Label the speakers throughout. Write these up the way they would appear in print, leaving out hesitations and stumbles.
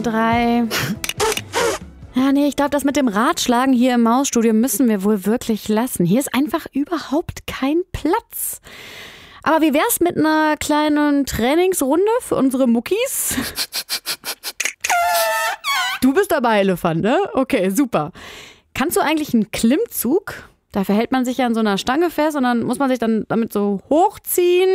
Speaker 1: 3. Ja, nee, ich glaube, das mit dem Ratschlagen hier im Mausstudio müssen wir wohl wirklich lassen. Hier ist einfach überhaupt kein Platz. Aber wie wär's mit einer kleinen Trainingsrunde für unsere Muckis? Du bist dabei, Elefant, ne? Okay, super. Kannst du eigentlich einen Klimmzug? Dafür hält man sich ja an so einer Stange fest und dann muss man sich dann damit so hochziehen.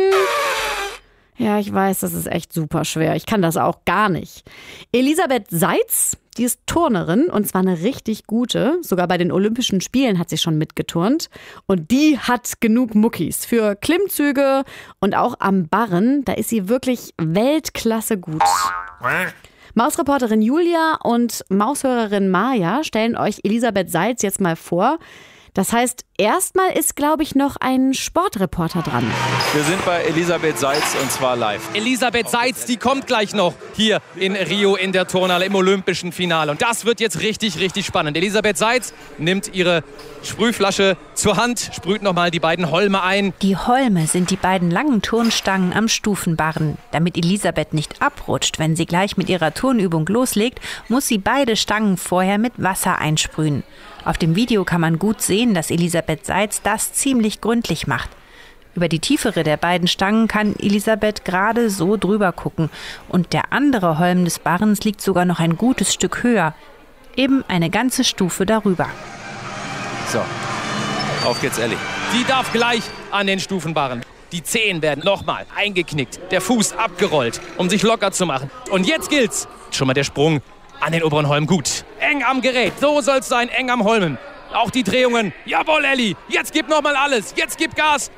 Speaker 1: Ja, ich weiß, das ist echt super schwer. Ich kann das auch gar nicht. Elisabeth Seitz, die ist Turnerin und zwar eine richtig gute. Sogar bei den Olympischen Spielen hat sie schon mitgeturnt. Und die hat genug Muckis für Klimmzüge und auch am Barren. Da ist sie wirklich Weltklasse gut. Mausreporterin Julia und Maushörerin Maja stellen euch Elisabeth Seitz jetzt mal vor. Das heißt, erstmal ist, glaube ich, noch ein Sportreporter dran.
Speaker 2: Wir sind bei Elisabeth Seitz und zwar live.
Speaker 3: Elisabeth Seitz, die kommt gleich noch hier in Rio in der Turnhalle im Olympischen Finale. Und das wird jetzt richtig, richtig spannend. Elisabeth Seitz nimmt ihre Sprühflasche zur Hand, sprüht nochmal die beiden Holme ein.
Speaker 4: Die Holme sind die beiden langen Turnstangen am Stufenbarren. Damit Elisabeth nicht abrutscht, wenn sie gleich mit ihrer Turnübung loslegt, muss sie beide Stangen vorher mit Wasser einsprühen. Auf dem Video kann man gut sehen, dass Elisabeth Seitz das ziemlich gründlich macht. Über die tiefere der beiden Stangen kann Elisabeth gerade so drüber gucken. Und der andere Holm des Barrens liegt sogar noch ein gutes Stück höher. Eben eine ganze Stufe darüber.
Speaker 2: So, auf geht's, Elli.
Speaker 3: Die darf gleich an den Stufenbarren. Die Zehen werden nochmal eingeknickt, der Fuß abgerollt, um sich locker zu machen. Und jetzt gilt's. Schon mal der Sprung an den oberen Holm. Gut. Eng am Gerät. So soll's sein. Eng am Holmen. Auch die Drehungen. Jawohl, Elli. Jetzt gib nochmal alles. Jetzt gib Gas.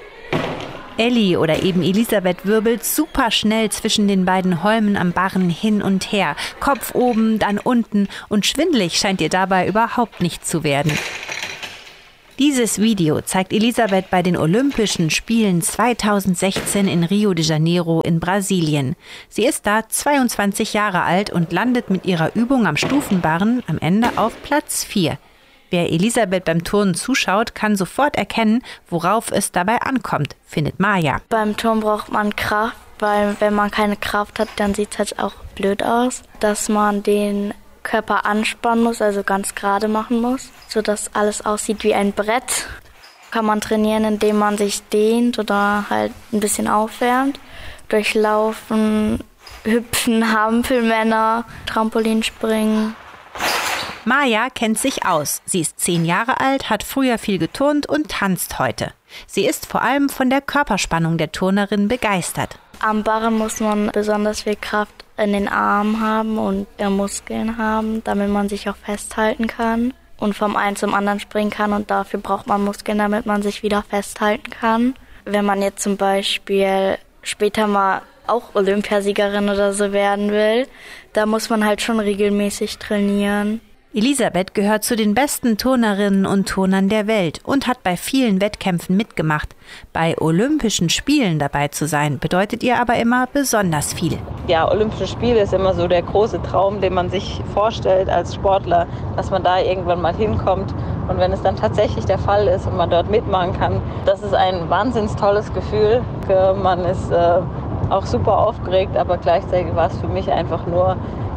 Speaker 4: Elli oder eben Elisabeth wirbelt super schnell zwischen den beiden Holmen am Barren hin und her. Kopf oben, dann unten. Und schwindelig scheint ihr dabei überhaupt nicht zu werden. Dieses Video zeigt Elisabeth bei den Olympischen Spielen 2016 in Rio de Janeiro in Brasilien. Sie ist da 22 Jahre alt und landet mit ihrer Übung am Stufenbarren am Ende auf Platz 4. Wer Elisabeth beim Turnen zuschaut, kann sofort erkennen, worauf es dabei ankommt, findet Maja.
Speaker 5: Beim Turnen braucht man Kraft, weil wenn man keine Kraft hat, dann sieht es halt auch blöd aus, dass man den Körper anspannen muss, also ganz gerade machen muss, sodass alles aussieht wie ein Brett. Kann man trainieren, indem man sich dehnt oder halt ein bisschen aufwärmt. Durchlaufen, Hüpfen, Hampelmänner, Trampolinspringen.
Speaker 4: Maja kennt sich aus. Sie ist 10 Jahre alt, hat früher viel geturnt und tanzt heute. Sie ist vor allem von der Körperspannung der Turnerin begeistert.
Speaker 5: Am Barren muss man besonders viel Kraft in den Armen haben und Muskeln haben, damit man sich auch festhalten kann und vom einen zum anderen springen kann. Und dafür braucht man Muskeln, damit man sich wieder festhalten kann. Wenn man jetzt zum Beispiel später mal auch Olympiasiegerin oder so werden will, da muss man halt schon regelmäßig trainieren.
Speaker 4: Elisabeth gehört zu den besten Turnerinnen und Turnern der Welt und hat bei vielen Wettkämpfen mitgemacht. Bei Olympischen Spielen dabei zu sein, bedeutet ihr aber immer besonders viel.
Speaker 6: Ja, Olympische Spiele ist immer so der große Traum, den man sich vorstellt als Sportler, dass man da irgendwann mal hinkommt. Und wenn es dann tatsächlich der Fall ist und man dort mitmachen kann, das ist ein wahnsinnig tolles Gefühl. Man ist auch super aufgeregt, aber gleichzeitig war es für mich einfach nur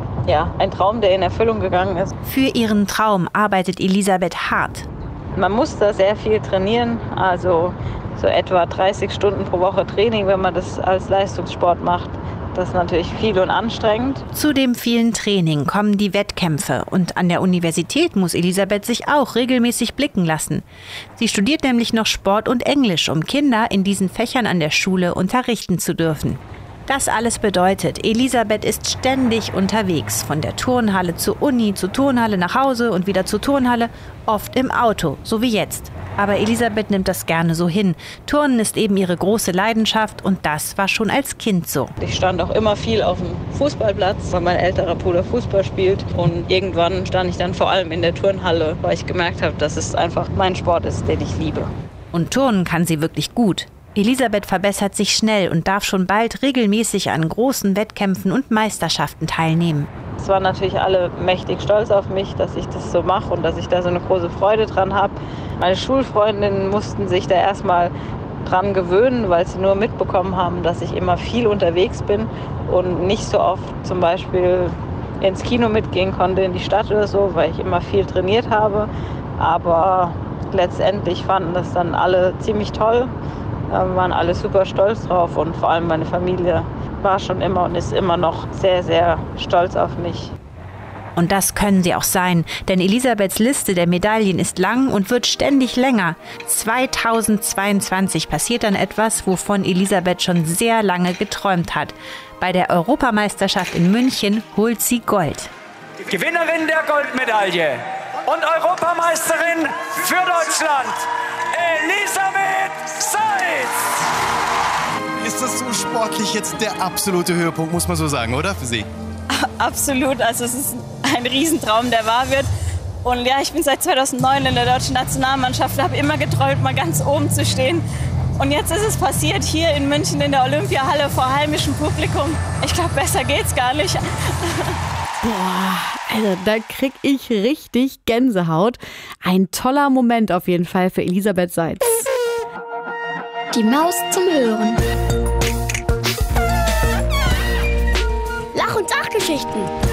Speaker 6: ein Traum, der in Erfüllung gegangen ist.
Speaker 4: Für ihren Traum arbeitet Elisabeth hart.
Speaker 6: Man muss da sehr viel trainieren, also so etwa 30 Stunden pro Woche Training, wenn man das als Leistungssport macht. Das ist natürlich viel und anstrengend.
Speaker 4: Zu dem vielen Training kommen die Wettkämpfe und an der Universität muss Elisabeth sich auch regelmäßig blicken lassen. Sie studiert nämlich noch Sport und Englisch, um Kinder in diesen Fächern an der Schule unterrichten zu dürfen. Das alles bedeutet, Elisabeth ist ständig unterwegs, von der Turnhalle zur Uni, zur Turnhalle nach Hause und wieder zur Turnhalle, oft im Auto, so wie jetzt. Aber Elisabeth nimmt das gerne so hin. Turnen ist eben ihre große Leidenschaft und das war schon als Kind so.
Speaker 6: Ich stand auch immer viel auf dem Fußballplatz, weil mein älterer Bruder Fußball spielt. Und irgendwann stand ich dann vor allem in der Turnhalle, weil ich gemerkt habe, dass es einfach mein Sport ist, den ich liebe.
Speaker 4: Und turnen kann sie wirklich gut. Elisabeth verbessert sich schnell und darf schon bald regelmäßig an großen Wettkämpfen und Meisterschaften teilnehmen.
Speaker 6: Es waren natürlich alle mächtig stolz auf mich, dass ich das so mache und dass ich da so eine große Freude dran habe. Meine Schulfreundinnen mussten sich da erstmal dran gewöhnen, weil sie nur mitbekommen haben, dass ich immer viel unterwegs bin und nicht so oft zum Beispiel ins Kino mitgehen konnte, in die Stadt oder so, weil ich immer viel trainiert habe. Aber letztendlich fanden das dann alle ziemlich toll, waren alle super stolz drauf und vor allem meine Familie war schon immer und ist immer noch sehr, sehr stolz auf mich.
Speaker 4: Und das können sie auch sein, denn Elisabeths Liste der Medaillen ist lang und wird ständig länger. 2022 passiert dann etwas, wovon Elisabeth schon sehr lange geträumt hat. Bei der Europameisterschaft in München holt sie Gold.
Speaker 7: Gewinnerin der Goldmedaille und Europameisterin für Deutschland, Elisabeth Seitz!
Speaker 8: Ist das so sportlich jetzt der absolute Höhepunkt, muss man so sagen, oder für Sie?
Speaker 9: Absolut, also es ist ein Riesentraum, der wahr wird. Und ja, ich bin seit 2009 in der deutschen Nationalmannschaft, habe immer geträumt, mal ganz oben zu stehen. Und jetzt ist es passiert, hier in München in der Olympiahalle vor heimischem Publikum. Ich glaube, besser geht's gar nicht.
Speaker 1: Boah, also da krieg ich richtig Gänsehaut. Ein toller Moment auf jeden Fall für Elisabeth Seitz.
Speaker 10: Die Maus zum Hören. Lach- und Sachgeschichten.